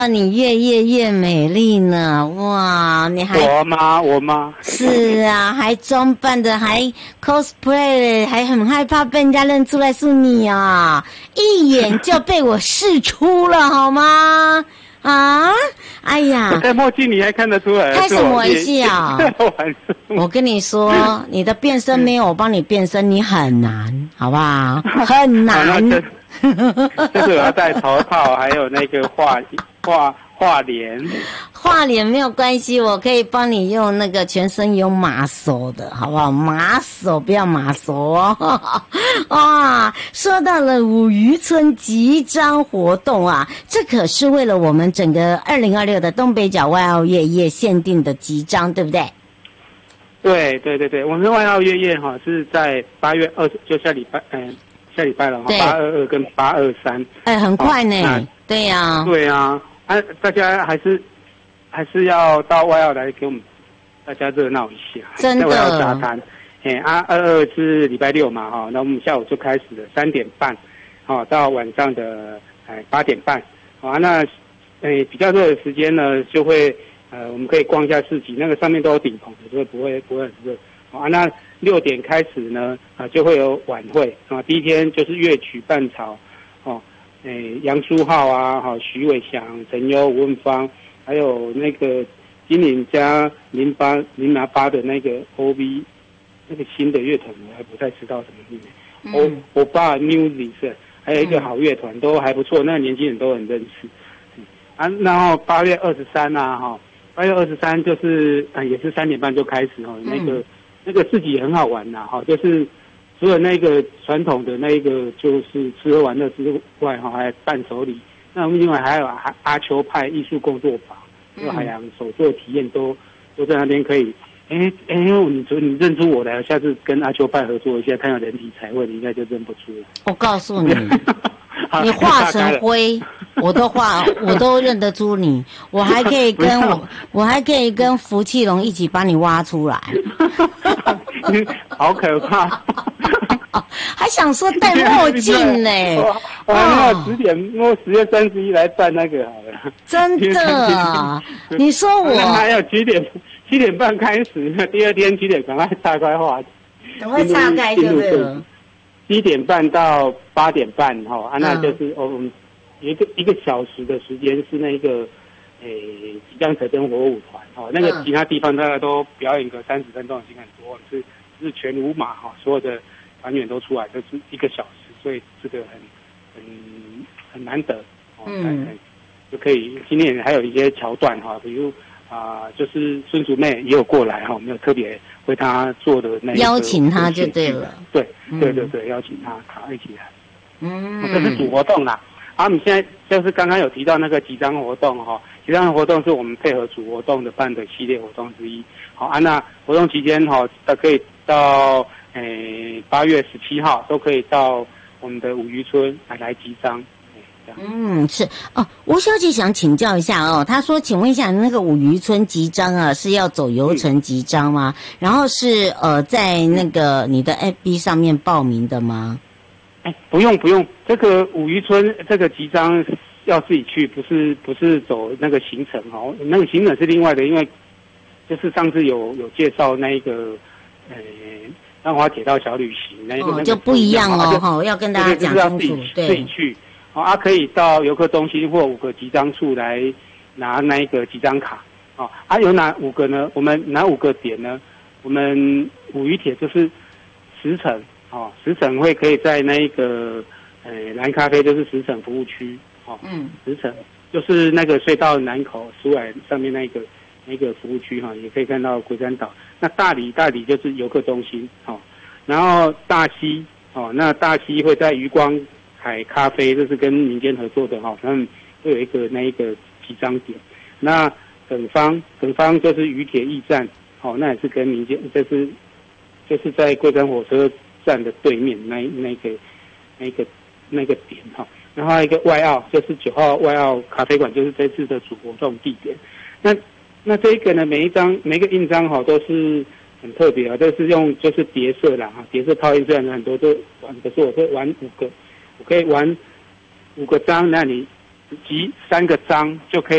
你越美丽呢，哇！你还我吗？ 是啊，还装扮的，还 cosplay 还很害怕被人家认出来是你啊，一眼就被我识出了，好吗？啊，哎呀， 戴墨镜你还看得出来？ 开什么玩笑？我跟你说，你的变身没有我帮你变身，你很难，好不好？很难。 就是我要戴头套，还有那个画脸。 画脸没有关系，我可以帮你用那个全身有马手的，好不好？马手不要马手哦。啊，说到了五渔村集章活动啊，这可是为了我们整个2026的东北角外澳夜夜限定的集章，对不对？ 对，我们外澳夜夜是在8月20，就下礼拜了，822跟823。 很快呢。对呀。 对啊，大家还是要到外澳来给我们大家热闹一下。 真的。 在外澳沙滩，22是礼拜六嘛，那我们下午就开始了3点半，到晚上的8点半，那比较热的时间呢，就会我们可以逛一下市集，那个上面都有顶棚，所以不会很热。那6点开始呢，就会有晚会第一天就是乐曲伴潮，杨书浩啊，徐伟翔、陈优、吴文芳，还有那个金陵加08的那个 OV， 那个新的乐团我还不太知道什么名字，OBA Music， 还有一个好乐团都还不错，那个年轻人都很认识。然后8月23啊，8月23就是也是3点半就开始那个市集也很好玩就是除了那个传统的那个就是吃喝玩乐之外还伴手礼，那我们另外还有阿丘派艺术工作坊，还有海洋手作体验都在那边可以。你认出我来，下次跟阿丘派合作一下，他有人体彩绘，你应该就认不出了。 我告诉你，你化成灰，我都认得出你。我还可以跟福气龙一起把你挖出来。 好可怕！ 还想说戴墨镜呢？ 那10月31来办那个好了。真的？你说我还有7点半开始，第二天7点赶快岔开话题， 赶快岔开就对了。 7点半到8点半那就是我们一个小时的时间是那个即将彩灯火舞团那个其他地方大概都表演个30分钟已经很多，是全舞马所有的团员都出来，就是1个小时，所以这个很难得就可以。今天还有一些桥段比如就是孙竹妹也有过来没有特别为她做的那个邀请她就对了。 对，邀请她一起来。这是主活动啦。我们现在就是刚刚有提到那个集章活动集章活动是我们配合主活动的办的系列活动之一。那活动期间可以到8月17号都可以到我们的五渔村来集章。 是哦，吴小姐想请教一下她说，请问一下，那个五渔村集章啊，是要走游程集章吗？然后是在那个你的 FB 上面报名的吗？ 不用，这个五渔村这个集章要自己去，不是走那个行程那个行程是另外的，因为就是上次有介绍那一个浪花铁道小旅行那个就不一样要跟大家讲清楚， 对，自己去。可以到游客中心或5个集章处来拿那一个集章卡有哪5个呢？我们哪5个点呢？我们五渔铁就是10层10层会可以在那一个蓝咖啡就是10层服务区10层就是那个隧道南口出来上面那个服务区也可以看到龟山岛。那大理就是游客中心然后大溪那大溪会在渔光海咖啡，这是跟民间合作的他们会有一个集章点。那耿方就是渔铁驿站那也是跟民间，就是在桂山火车站的对面那个点然后还有一个外澳，就是9号外澳咖啡馆，就是这次的主活动地点。那这个呢，每个印章都是很特别都是用就是叠色啦叠色套印，虽然很多都玩，可是我会玩5个。我可以玩5个章，那你集3个章就可以